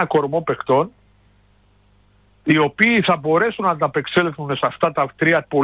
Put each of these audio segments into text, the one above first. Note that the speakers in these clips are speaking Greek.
κορμό παιχτών, οι οποίοι θα μπορέσουν να ανταπεξέλθουν σε αυτά τα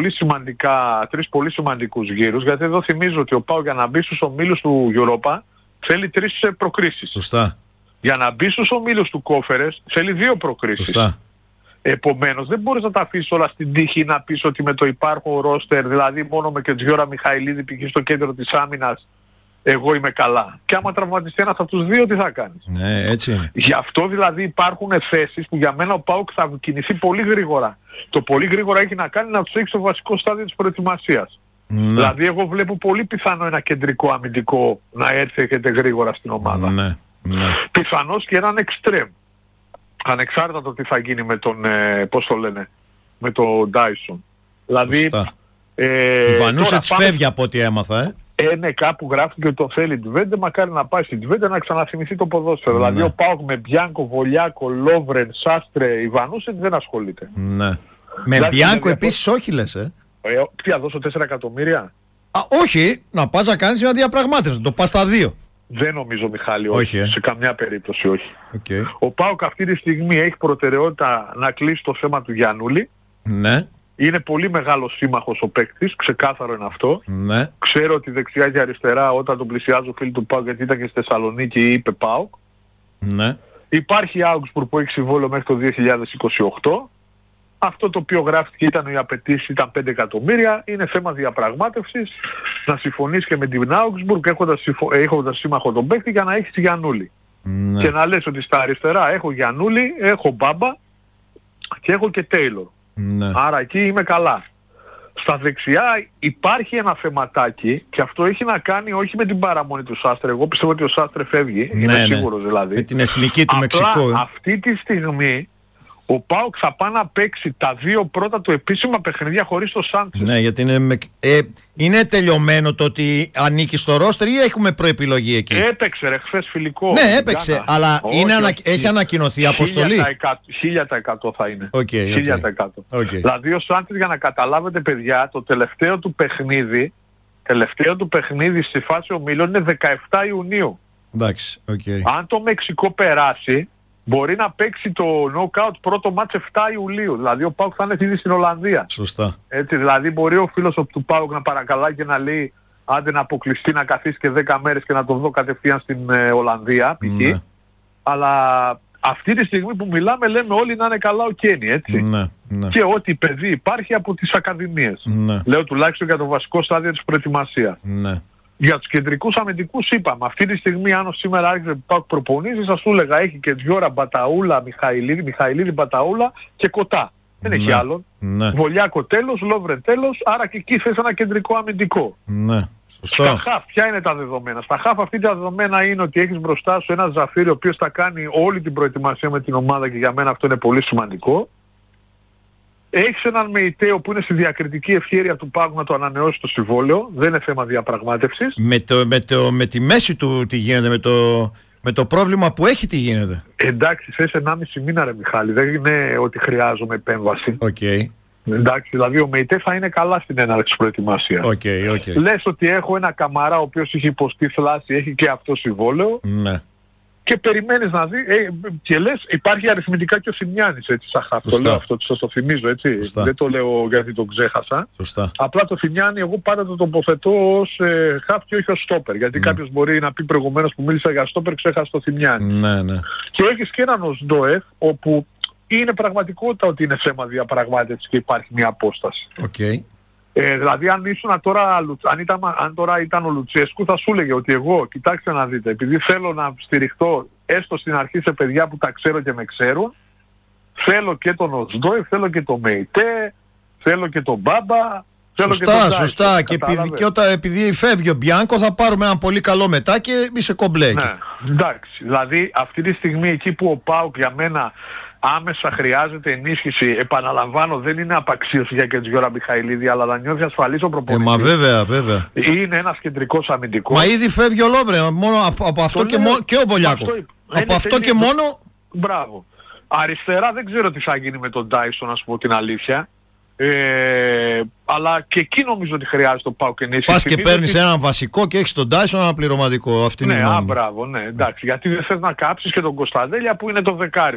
τρεις πολύ σημαντικούς γύρους, γιατί εδώ θυμίζω ότι ο ΠΑΟΚ για να μπει στους ομίλους του Europa θέλει 3 προκρίσεις. Σωστά. Για να μπει στους ομίλους του Κόφερες θέλει 2 προκρίσεις. Σωστά. Επομένως δεν μπορείς να τα αφήσεις όλα στην τύχη να πεις ότι με το υπάρχον ρόστερ, δηλαδή μόνο με Κετζιόρα Μιχαηλίδη π.χ. στο κέντρο της άμυνας, εγώ είμαι καλά. Και άμα τραυματιστεί ένας από τους δύο, τι θα κάνεις? Ναι, έτσι είναι. Γι' αυτό δηλαδή υπάρχουν θέσεις που για μένα ο ΠΑΟΚ θα κινηθεί πολύ γρήγορα. Το πολύ γρήγορα έχει να κάνει να τους έχει στο βασικό στάδιο της προετοιμασίας. Ναι. Δηλαδή εγώ βλέπω πολύ πιθανό ένα κεντρικό αμυντικό να έρθει γρήγορα στην ομάδα. Ναι. Ναι. Πιθανώς και έναν εξτρέμ. Ανεξάρτητα το τι θα γίνει με τον, με τον Ντάισον. Δηλαδή, ο Βανούσετς φεύγει από ό,τι έμαθα, ναι, κάπου γράφτηκε ότι το θέλει η Τβέντε, μακάρι να πάει στην Τβέντε να ξαναθυμηθεί το ποδόσφαιρο. Ναι. Δηλαδή ο ΠΑΟΚ με Μπιάνκο, Βολιάκο, Λόβρεν, Σάστρε, Ιβανούσετς δεν ασχολείται. Ναι. Με Μπιάνκο επίσης όχι λες, Τι θα δώσω 4 εκατομμύρια? Όχι, να πας να κάνεις μια διαπραγμάτευση, το πας στα 2. Δεν νομίζω, Μιχάλη, όχι. Σε καμιά περίπτωση όχι. Okay. Ο ΠΑΟΚ αυτή τη στιγμή έχει προτεραιότητα να κλείσει το θέμα του Γιαννούλη. Ναι. Είναι πολύ μεγάλος σύμμαχος ο παίκτης, ξεκάθαρο είναι αυτό. Ναι. Ξέρω ότι δεξιά και αριστερά όταν τον πλησιάζω φίλοι του ΠΑΟΚ, γιατί ήταν και στη Θεσσαλονίκη, είπε ΠΑΟΚ. Ναι. Υπάρχει η Augsburg που έχει συμβόλαιο μέχρι το 2028. Αυτό το οποίο γράφτηκε οι απαιτήσεις ήταν 5 εκατομμύρια. Είναι θέμα διαπραγμάτευσης να συμφωνείς και με την Augsburg έχοντας σύμμαχο τον παίκτη για να έχεις Γιαννούλη. Ναι. Και να λες ότι στα αριστερά έχω Γιαννούλη, έχω Μπάμπα και έχω και Τέιλορ. Ναι. Άρα εκεί είμαι καλά. Στα δεξιά υπάρχει ένα θεματάκι και αυτό έχει να κάνει όχι με την παραμονή του Σάστρε. Εγώ πιστεύω ότι ο Σάστρε φεύγει, είμαι σίγουρος δηλαδή. Με την εθνική του Μεξικό. Αυτή τη στιγμή ο ΠΑΟΚ θα πάει να παίξει τα 2 πρώτα του επίσημα παιχνίδια χωρίς το Σάντσες. Ναι, γιατί είναι τελειωμένο το ότι ανήκει στο ρόστερ ή έχουμε προεπιλογή εκεί? Έπαιξε ρε χθες φιλικό. Ναι, έπαιξε, αλλά έχει ανακοινωθεί αποστολή. 1000% θα είναι. 1000%. Δηλαδή ο Σάντσες, για να καταλάβετε παιδιά, το τελευταίο του παιχνίδι στη φάση ομίλων είναι 17 Ιουνίου. Εντάξει, αν το Μεξικό περάσει, μπορεί να παίξει το knockout πρώτο μάτς 7 Ιουλίου. Δηλαδή ο ΠΑΟΚ θα είναι ήδη στην Ολλανδία. Σωστά. Έτσι, δηλαδή μπορεί ο φίλος του ΠΑΟΚ να παρακαλάει και να λέει άντε να αποκλειστεί, να καθίσει και 10 μέρες και να το δω κατευθείαν στην Ολλανδία π.χ. Ναι. Αλλά αυτή τη στιγμή που μιλάμε λέμε όλοι να είναι καλά ο Κένι, έτσι. Ναι. Και ό,τι παιδί υπάρχει από τις ακαδημίες. Ναι. Λέω τουλάχιστον για το βασικό στάδιο της προετοιμασίας. Ναι. Για τους κεντρικούς αμυντικούς είπαμε, αυτή τη στιγμή αν σήμερα άρχισε που ΠΑΟΚ προπονήσεις, σας του έλεγα έχει και Τζιόρα, Μπαταούλα, Μιχαηλίδη, Μπαταούλα και Κοτά. Δεν έχει άλλον. Ναι. Βολιάκο τέλος, Λόβρεν τέλος, άρα και εκεί θες ένα κεντρικό αμυντικό. Ναι. Σωστό. Στα χαφ, ποια είναι τα δεδομένα? Στα χαφ αυτή τα δεδομένα είναι ότι έχεις μπροστά σου ένα Ζαφίρι ο οποίος θα κάνει όλη την προετοιμασία με την ομάδα και για μένα αυτό είναι πολύ σημαντικό. Έχεις έναν Μεϊτέο που είναι στη διακριτική ευχέρεια του ΠΑΟΚ να το ανανεώσει το συμβόλαιο. Δεν είναι θέμα διαπραγμάτευσης. Με τη μέση του τι γίνεται, με το πρόβλημα που έχει τι γίνεται? Εντάξει, θες 1,5 μήνα ρε Μιχάλη. Δεν είναι ότι χρειάζομαι επέμβαση. Εντάξει, δηλαδή ο Μεϊτέ θα είναι καλά στην έναρξη προετοιμασίας. Λες ότι έχω ένα Καμαρά ο οποίος έχει υποστεί θλάση, έχει και αυτό συμβόλαιο. Ναι. Και περιμένεις να δει, και λες υπάρχει αριθμητικά και ο Θημιάνης, έτσι, σαν χαφ. Το λέω αυτό, σας το θυμίζω, έτσι. Σωστά. Δεν το λέω γιατί τον ξέχασα. Σωστά. Απλά το Θημιάνη εγώ πάντα το τοποθετώ ως χαφ και όχι ως στόπερ. Γιατί κάποιος μπορεί να πει προηγουμένως που μίλησα για στόπερ, ξέχασα το Θημιάνη. Ναι. Και έχεις και έναν Οσντόεφ, όπου είναι πραγματικότητα ότι είναι θέμα διαπραγμάτευσης και υπάρχει μια απόσταση. Δηλαδή αν τώρα ήταν ο Λουτσέσκου θα σου έλεγε ότι εγώ, κοιτάξτε να δείτε, επειδή θέλω να στηριχτώ έστω στην αρχή σε παιδιά που τα ξέρω και με ξέρουν, θέλω και τον Οσντόεφ, θέλω και τον Μεϊτέ, θέλω και τον Μπάμπα. Σωστά. Και επειδή φεύγει ο Μπιάνκο θα πάρουμε έναν πολύ καλό μετά και είσαι κομπλέ. Ναι, εντάξει. Δηλαδή αυτή τη στιγμή εκεί που ο ΠΑΟΚ για μένα άμεσα χρειάζεται ενίσχυση, επαναλαμβάνω, δεν είναι απαξίωση για Κετζιόρα Μιχαηλίδη, αλλά να νιώθει ασφαλής ο προπονητής. Μα βέβαια. Είναι ένας κεντρικός αμυντικός. Μα ήδη φεύγει ο Λόβρεν, μόνο από αυτό και ο Βολιάκο. Από αυτό και μόνο. Μπράβο. Αριστερά δεν ξέρω τι θα γίνει με τον Ντάισον, να σου πω την αλήθεια. Αλλά και εκεί νομίζω ότι χρειάζεται το ΠΑΟΚ ενίσχυση. Πας και παίρνεις έναν βασικό και έχεις τον Τάισον ένα πληρωματικό. Αυτή είναι η γνώμη μου. Μπράβο, ναι, εντάξει. Γιατί δεν θες να κάψεις και τον Κωνσταντέλια που είναι το δεκάρι.